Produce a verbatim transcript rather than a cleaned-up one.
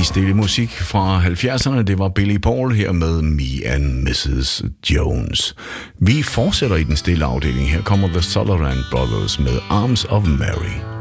stille musik fra halvfjerdserne. Det var Billy Paul her med Me and missus Jones. Vi fortsætter i den stille afdeling. Her kommer The Sutherland Brothers med Arms of Mary.